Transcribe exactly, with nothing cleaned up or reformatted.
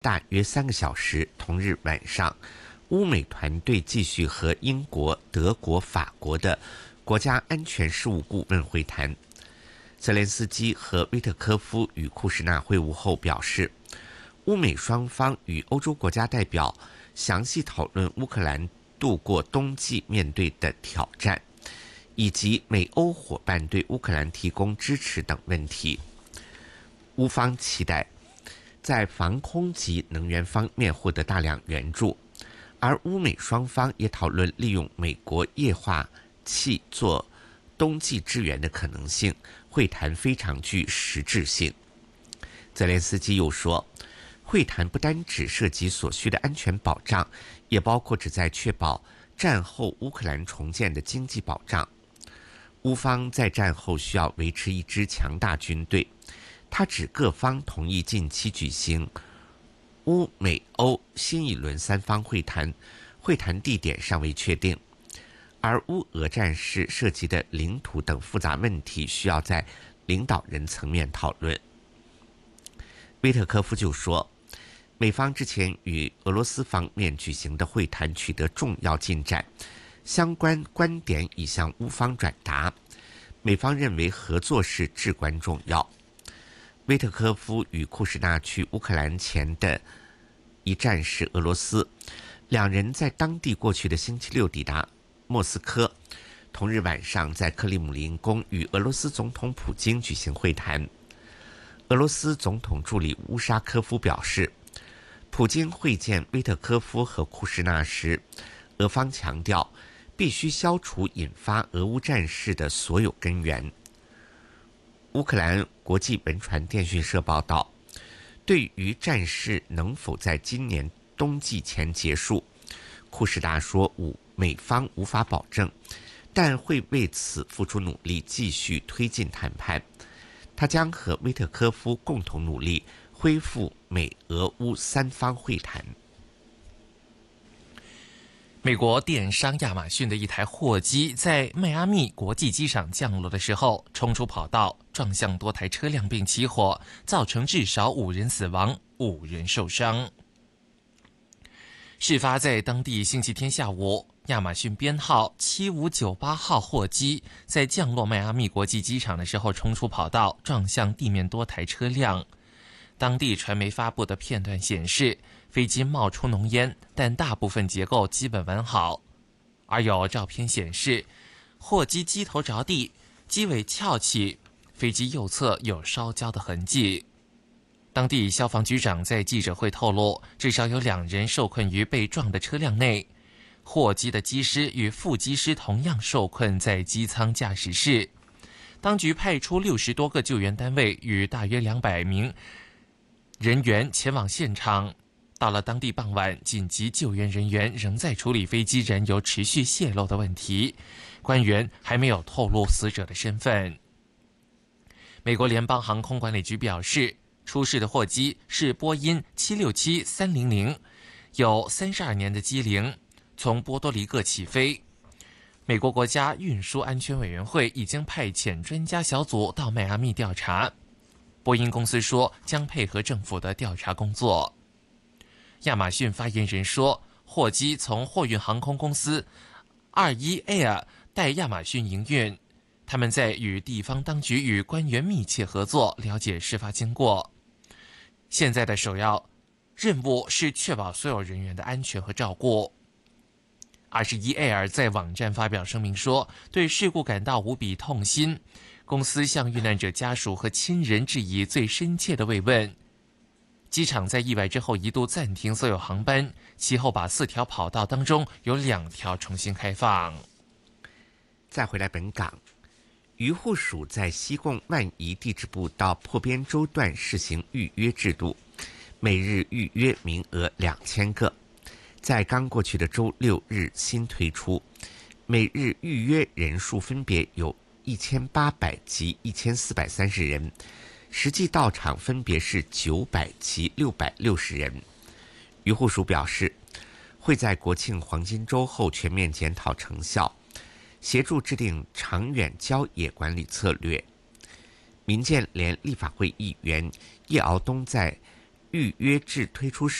大约三个小时，同日晚上，乌美团队继续和英国、德国、法国的国家安全事务顾问会谈。泽连斯基和威特科夫与库什纳会晤后表示，乌美双方与欧洲国家代表详细讨论乌克兰度过冬季面对的挑战，以及美欧伙伴对乌克兰提供支持等问题。乌方期待在防空及能源方面获得大量援助，而乌美双方也讨论利用美国液化气做冬季支援的可能性，会谈非常具实质性。泽连斯基又说，会谈不单只涉及所需的安全保障，也包括旨在确保战后乌克兰重建的经济保障。乌方在战后需要维持一支强大军队，他指各方同意近期举行乌美欧新一轮三方会谈，会谈地点尚未确定，而乌俄战事涉及的领土等复杂问题需要在领导人层面讨论。威特科夫就说，美方之前与俄罗斯方面举行的会谈取得重要进展，相关观点已向乌方转达，美方认为合作是至关重要。威特科夫与库什纳去乌克兰前的一站是俄罗斯，两人在当地过去的星期六抵达莫斯科，同日晚上在克里姆林宫与俄罗斯总统普京举行会谈。俄罗斯总统助理乌沙科夫表示，普京会见威特科夫和库什纳时，俄方强调必须消除引发俄乌战事的所有根源。乌克兰国际文传电讯社报道，对于战事能否在今年冬季前结束，库什纳说五美方无法保证，但会为此付出努力，继续推进谈判。他将和威特科夫共同努力恢复美俄乌三方会谈。 美国电商亚马逊的一台货机在迈阿密国际机场降落的时候冲出跑道，撞向多台车辆并起火，造成至少五人死亡，五人受伤。事发在当地星期天下午，亚马逊编号七五九八号货机在降落迈阿密国际机场的时候冲出跑道，撞向地面多台车辆。当地传媒发布的片段显示，飞机冒出浓烟，但大部分结构基本完好。而有照片显示，货机机头着地，机尾翘起，飞机右侧有烧焦的痕迹。当地消防局长在记者会透露，至少有两人受困于被撞的车辆内。货机的机师与副机师同样受困在机舱驾驶室。当局派出六十多个救援单位与大约两百名人员前往现场。到了当地傍晚，紧急救援人员仍在处理飞机燃油持续泄漏的问题，官员还没有透露死者的身份。美国联邦航空管理局表示，出事的货机是波音七六七三零零，有三十二年的机龄，从波多黎各起飞。美国国家运输安全委员会已经派遣专家小组到迈阿密调查，波音公司说将配合政府的调查工作。亚马逊发言人说，货机从货运航空公司二一 Air 代亚马逊营运，他们在与地方当局与官员密切合作，了解事发经过。现在的首要任务是确保所有人员的安全和照顾。二十一 Air 在网站发表声明说，对事故感到无比痛心，公司向遇难者家属和亲人致以最深切的慰问。机场在意外之后一度暂停所有航班，其后把四条跑道当中有两条重新开放。 再回来本港，渔护署在西贡万宜地质部到破边洲段试行预约制度，每日预约名额两千个，在刚过去的周六日新推出，每日预约人数分别有一千八百及一千四百三十人，实际到场分别是九百及六百六十人。渔护署表示，会在国庆黄金周后全面检讨成效，协助制定长远郊野管理策略。民建联立法会议员叶敖东在预约制推出时